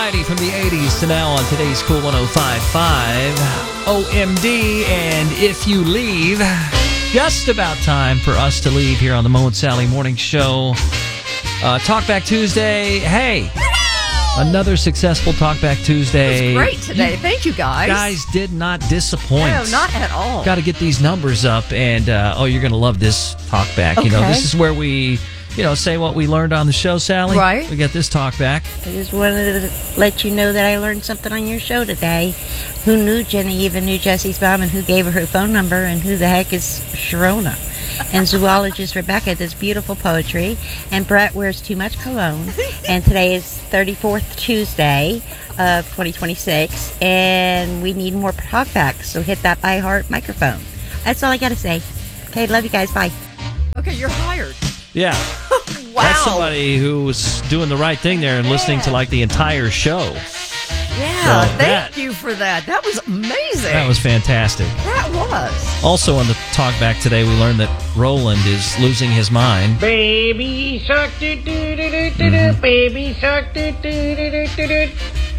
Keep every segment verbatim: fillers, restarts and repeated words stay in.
From the eighties to now on today's Cool one oh five point five O M D. And if you leave, just about time for us to leave here on the Mo and Sally Morning Show. Uh, Talkback Tuesday. Hey, another successful Talkback Tuesday. It was great today. Thank you, guys. Guys did not disappoint. No, not at all. Got to get these numbers up, and uh, oh, you're going to love this Talkback. Okay. You know, this is where we, you know, say what we learned on the show, Sally. Right. We get this Talkback. I just wanted to let you know that I learned something on your show today. Who knew Jenny even knew Jesse's mom, and who gave her her phone number, and who the heck is Sharona? And zoologist Rebecca does beautiful poetry, and Brett wears too much cologne. And today is thirty-fourth Tuesday of twenty twenty-six, and we need more talkbacks, so hit that iHeart microphone. That's all I got to say. Okay, love you guys. Bye. Okay, you're hired. Yeah. Wow. That's somebody who's doing the right thing there and listening to like the entire show. Yeah, So thank that- you for that. That was amazing. That was fantastic. That was. Also on the Talkback today, we learned that Roland is losing his mind. Baby shark do do do do do do. Baby shark do do do do do do.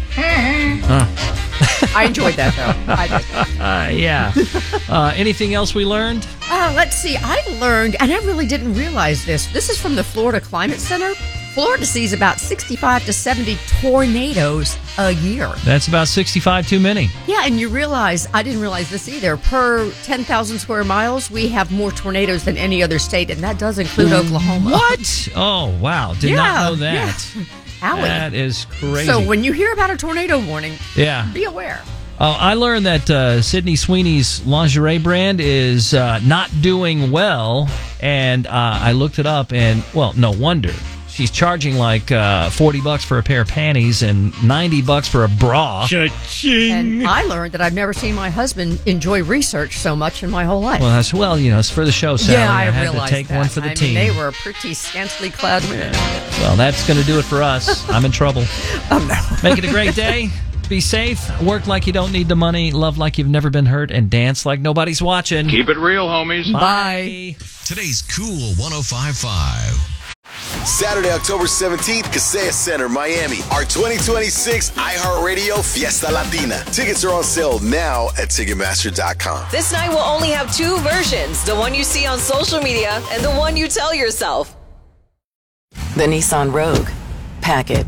I enjoyed that, though. I did. Uh, yeah. Uh, anything else we learned? Uh, let's see. I learned, and I really didn't realize this. This is from the Florida Climate Center. Florida sees about sixty-five to seventy tornadoes a year. That's about sixty-five too many. Yeah, and you realize, I didn't realize this either. Per ten thousand square miles, we have more tornadoes than any other state, and that does include Oklahoma. What? Oh, wow. Did Yeah, not know that. yeah. Owie. That is crazy. So when you hear about a tornado warning, yeah. be aware. Uh, I learned that uh, Sydney Sweeney's lingerie brand is uh, not doing well, and uh, I looked it up, and, well, no wonder. She's charging like uh, forty bucks for a pair of panties and ninety bucks for a bra. And I learned that I've never seen my husband enjoy research so much in my whole life. Well, that's, well, you know, it's for the show, Sally. yeah, I, I had realized to take that. one for the I team. mean, they were pretty scantily clad men. Well, that's going to do it for us. I'm in trouble. Oh, no. Make it a great day. Be safe. Work like you don't need the money. Love like you've never been hurt. And dance like nobody's watching. Keep it real, homies. Bye. Today's Cool one oh five point five. Saturday, October seventeenth, Kaseya Center, Miami. Our twenty twenty-six iHeartRadio Fiesta Latina. Tickets are on sale now at Ticketmaster dot com. This night will only have two versions, the one you see on social media and the one you tell yourself. The Nissan Rogue. Pack it.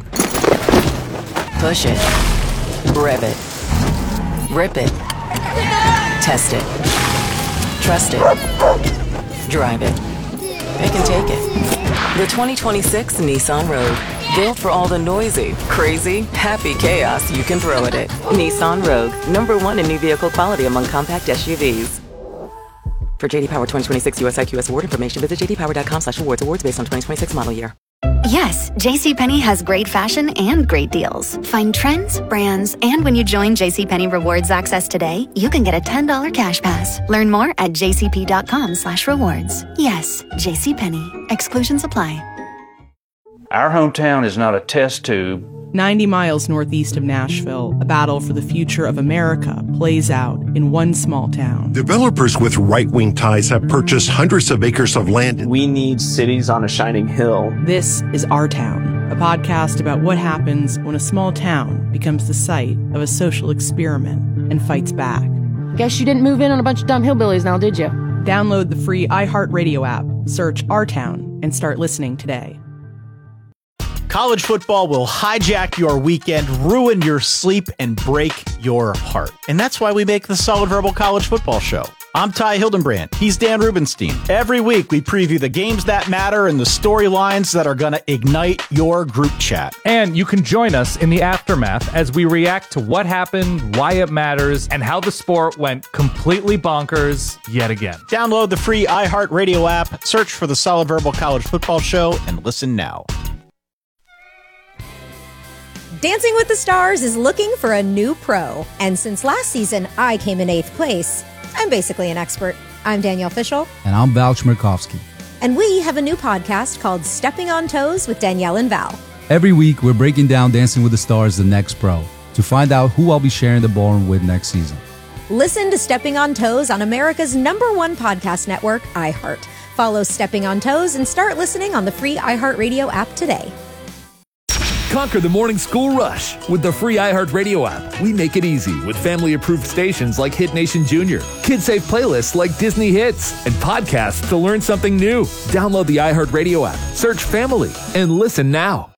Push it. Rev it. Rip it. Test it. Trust it. Drive it. Pick and take it. The twenty twenty-six Nissan Rogue. Built for all the noisy, crazy, happy chaos you can throw at it. Nissan Rogue. Number one in new vehicle quality among compact S U Vs. For J D Power twenty twenty-six U S I Q S award information, visit j d power dot com slash awards. Awards based on twenty twenty-six model year. Yes, JCPenney has great fashion and great deals. Find trends, brands, and when you join JCPenney Rewards Access today, you can get a ten dollars cash pass. Learn more at j c p dot com slash rewards. Yes, JCPenney. Exclusions apply. Our hometown is not a test tube. ninety miles northeast of Nashville, a battle for the future of America plays out in one small town. Developers with right-wing ties have purchased hundreds of acres of land. We need cities on a shining hill. This is Our Town, a podcast about what happens when a small town becomes the site of a social experiment and fights back. Guess you didn't move in on a bunch of dumb hillbillies now, did you? Download the free iHeartRadio app, search Our Town, and start listening today. College football will hijack your weekend, ruin your sleep, and break your heart. And that's why we make the Solid Verbal College Football Show. I'm Ty Hildenbrand. He's Dan Rubenstein. Every week, we preview the games that matter and the storylines that are going to ignite your group chat. And you can join us in the aftermath as we react to what happened, why it matters, and how the sport went completely bonkers yet again. Download the free iHeartRadio app, search for the Solid Verbal College Football Show, and listen now. Dancing with the Stars is looking for a new pro. And since last season, I came in eighth place. I'm basically an expert. I'm Danielle Fishel. And I'm Val Chmerkovsky. And we have a new podcast called Stepping on Toes with Danielle and Val. Every week, we're breaking down Dancing with the Stars, the next pro, to find out who I'll be sharing the ballroom with next season. Listen to Stepping on Toes on America's number one podcast network, iHeart. Follow Stepping on Toes and start listening on the free iHeartRadio app today. Conquer the morning school rush. With the free iHeartRadio app, we make it easy with family-approved stations like Hit Nation Junior, kid-safe playlists like Disney Hits, and podcasts to learn something new. Download the iHeartRadio app, search Family, and listen now.